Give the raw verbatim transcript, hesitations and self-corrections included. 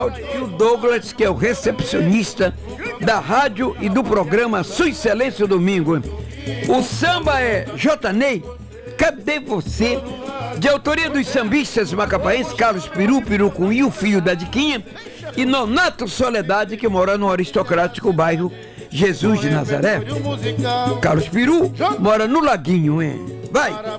E o Douglas, que é o recepcionista da rádio e do programa Sua Excelência Domingo. O samba é J. Ney, Cadê Você? De autoria dos sambistas macapaenses Carlos Peru, Peru com I, o filho da Diquinha, e Nonato Soledade, que mora no aristocrático bairro Jesus de Nazaré. Carlos Peru mora no Laguinho, hein? Vai!